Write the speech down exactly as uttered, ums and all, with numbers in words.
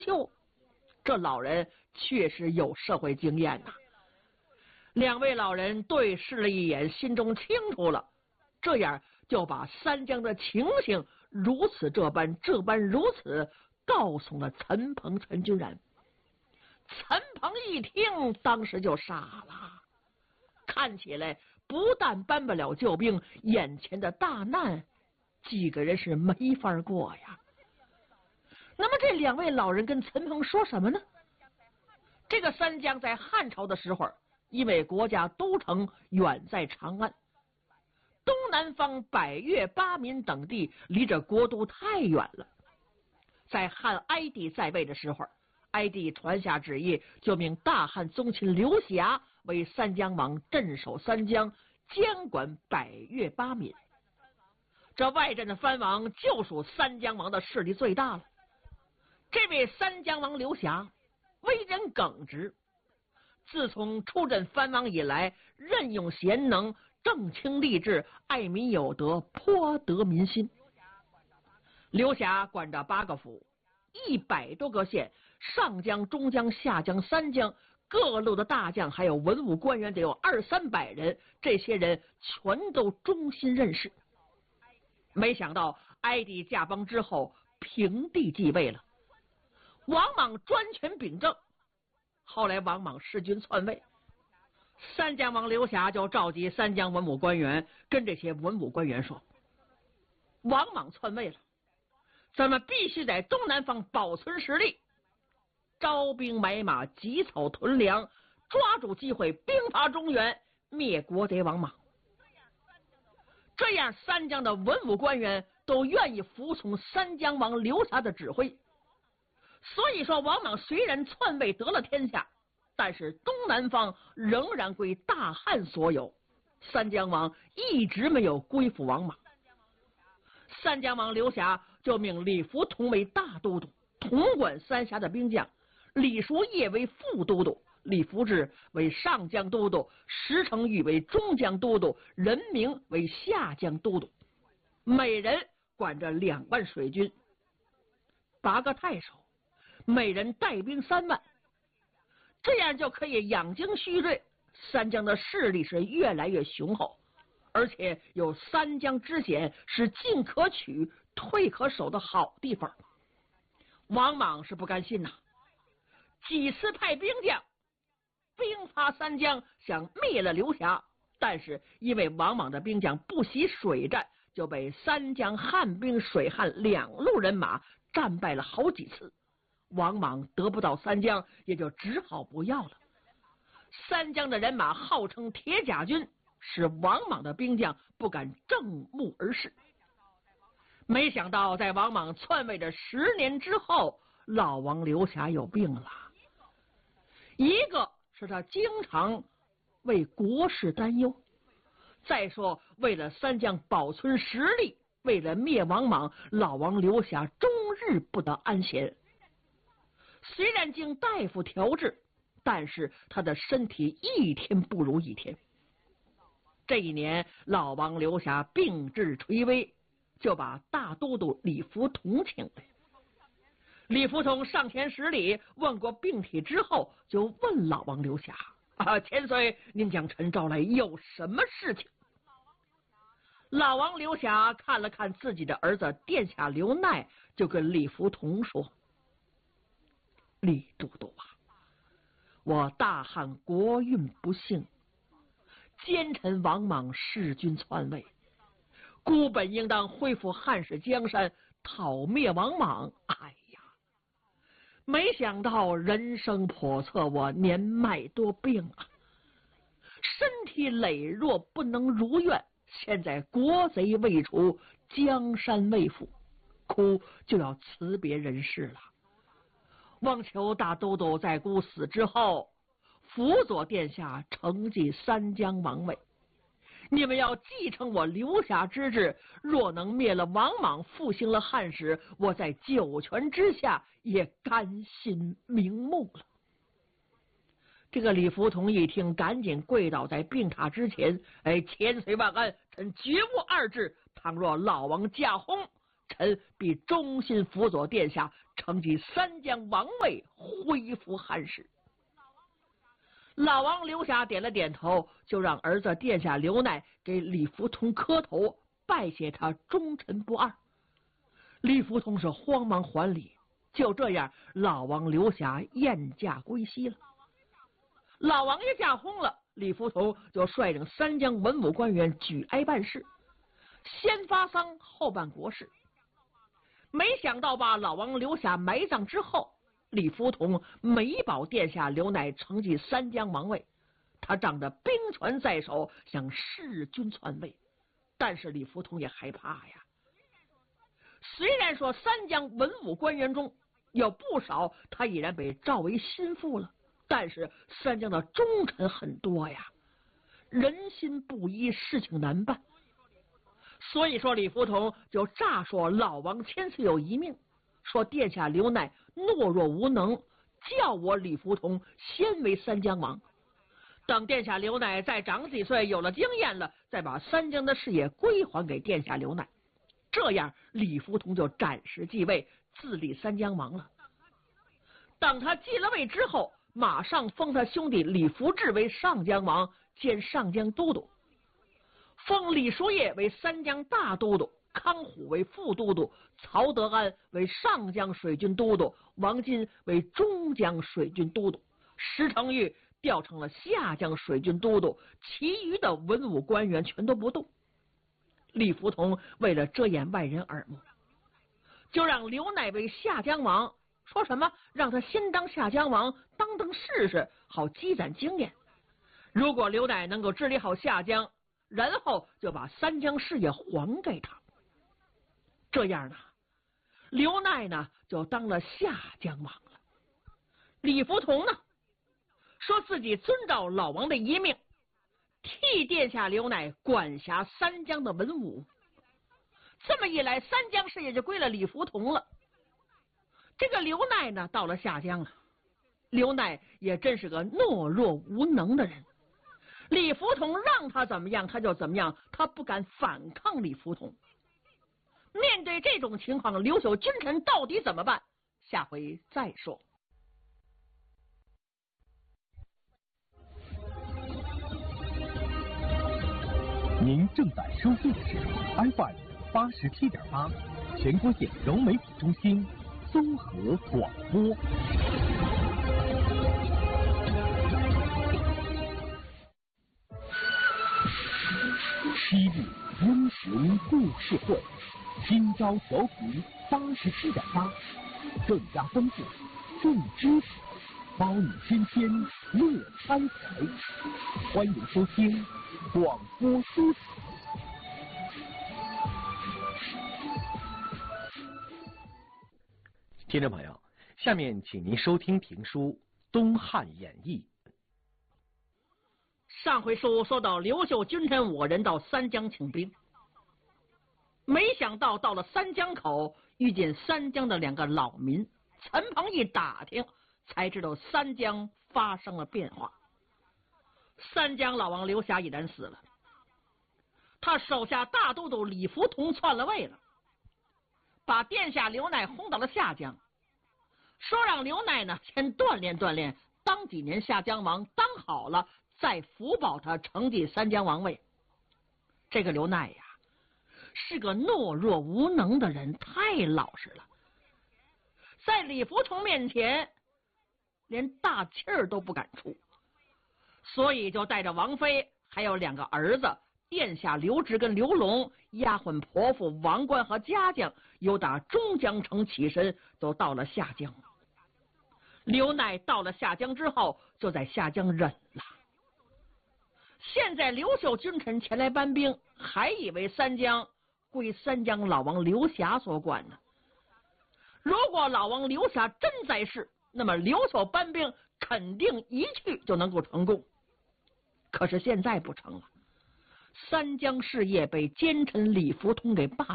秀，这老人确实有社会经验呐。两位老人对视了一眼，心中清楚了，这样就把三江的情形如此这般这般如此告诉了陈鹏陈君然。陈鹏一听，当时就傻了，看起来不但搬不了救兵，眼前的大难几个人是没法过呀。那么这两位老人跟陈鹏说什么呢？这个三江在汉朝的时候，因为国家都城远在长安，东南方百越八民等地离着国都太远了。在汉哀帝在位的时候，哀帝传下旨意，就命大汉宗亲刘霞为三江王，镇守三江，监管百越八民。这外镇的藩王就属三江王的势力最大了。这位三江王刘霞为人耿直，自从出任藩王以来，任用贤能，正清吏治，爱民有德，颇得民心。刘霞管着八个府，一百多个县，上江、中江、下江三江，各路的大将还有文武官员得有二三百人，这些人全都忠心任事。没想到哀帝驾崩之后，平帝继位了，王莽专权秉政。后来王莽弑君篡位，三江王刘霞就召集三江文武官员，跟这些文武官员说，王莽篡位了，咱们必须在东南方保存实力，招兵买马，集草屯粮，抓住机会兵伐中原，灭国贼王莽。这样三江的文武官员都愿意服从三江王刘霞的指挥。所以说王莽虽然篡位得了天下，但是东南方仍然归大汉所有，三江王一直没有归附王莽。三江王刘霞就命李福同为大都督，统管三峡的兵将，李叔业为副都督，李福志为上江都督，石成玉为中江都督，任明为下江都督，每人管着两万水军，八个太守，每人带兵三万，这样就可以养精蓄锐，三江的势力是越来越雄厚，而且有三江之险，是进可取退可守的好地方。王莽是不甘心呐，几次派兵将兵发三江，想灭了刘霞，但是因为王莽的兵将不习水战，就被三江汉兵水汉两路人马战败了好几次。王莽得不到三江，也就只好不要了。三江的人马号称铁甲军，使王莽的兵将不敢正目而视。没想到在王莽篡位的十年之后，老王刘霞有病了。一个是他经常为国事担忧，再说为了三江保存实力，为了灭王莽，老王刘霞终日不得安闲。虽然经大夫调治，但是他的身体一天不如一天。这一年老王刘霞病至垂危，就把大都督李福同请来。李福同上前十里，问过病体之后，就问老王刘霞啊，千岁，您将臣召来有什么事情？老王刘霞看了看自己的儿子殿下刘鼐，就跟李福同说，李都督啊，我大汉国运不幸，奸臣王莽弑君篡位，孤本应当恢复汉室江山，讨灭王莽。哎呀，没想到人生叵测，我年迈多病啊，身体羸弱，不能如愿。现在国贼未除，江山未复，哭就要辞别人世了。望求大都督在孤死之后，辅佐殿下承继三江王位。你们要继承我刘霞之志，若能灭了王莽，复兴了汉室，我在九泉之下也甘心瞑目了。这个李福同一听，赶紧跪倒在病榻之前，哎，千岁万安，臣绝无二志。倘若老王驾崩， 臣必忠心辅佐殿下，承继三江王位，恢复汉室。老王刘霞点了点头，就让儿子殿下刘鼐给李福同磕头，拜谢他忠臣不二。李福同是慌忙还礼。就这样，老王刘霞宴驾归西了。老王爷驾崩了，李福同就率领三江文武官员举哀办事，先发丧后办国事。没想到把老王刘霞埋葬之后，李福同没保殿下刘鼐承继三江王位，他仗着兵权在手，想弑君篡位。但是李福同也害怕呀。虽然说三江文武官员中有不少他已然被召为心腹了，但是三江的忠臣很多呀，人心不一，事情难办。所以说李福同就诈说老王千岁有一命，说殿下刘鼐懦弱无能，叫我李福同先为三江王，等殿下刘鼐再长几岁，有了经验了，再把三江的事业归还给殿下刘鼐。这样李福同就暂时继位，自立三江王了。等他继了位之后，马上封他兄弟李福志为上江王兼上江都督，封李叔业为三江大都督，康虎为副都督，曹德安为上江水军都督，王金为中江水军都督，石成玉调成了下江水军都督，其余的文武官员全都不动。李福同为了遮掩外人耳目，就让刘鼐为下江王，说什么让他先当下江王，当当试试，好积攒经验。如果刘鼐能够治理好下江，然后就把三江事业还给他。这样呢，刘鼐呢就当了下江王了。李福同呢说自己遵照老王的遗命，替殿下刘鼐管辖三江的文武。这么一来，三江事业就归了李福同了。这个刘鼐呢到了下江啊，刘鼐也真是个懦弱无能的人，李福同让他怎么样他就怎么样，他不敢反抗李福同。面对这种情况，刘秀君臣到底怎么办？下回再说。 您正在收听的是 F M 八十七点八，全国县融媒体中心综合广播。昔日英雄故事会，今朝调频八十七点八，更加丰富，更知识，包你天天乐开怀。欢迎收听广播书场。听众朋友，下面请您收听评书《东汉演义》。 上回书说到刘秀君臣五人到三江请兵，没想到到了三江口，遇见三江的两个老民。陈鹏一打听，才知道三江发生了变化。三江老王刘霞已然死了，他手下大都督李福同篡了位了，把殿下刘鼐轰到了下江，说让刘鼐呢先锻炼锻炼，当几年下江王，当好了再辅保他承继三江王位。这个刘鼐呀，是个懦弱无能的人，太老实了，在李福同面前连大气儿都不敢出，所以就带着王妃还有两个儿子，殿下刘直跟刘龙，丫鬟婆妇王冠和家将，由打中江城起身，都到了下江。刘鼐到了下江之后，就在下江忍了。现在刘秀君臣前来搬兵，还以为三江归三江老王刘霞所管呢。如果老王刘霞真在世，那么刘秀搬兵肯定一去就能够成功。可是现在不成了，三江事业被奸臣李福同给霸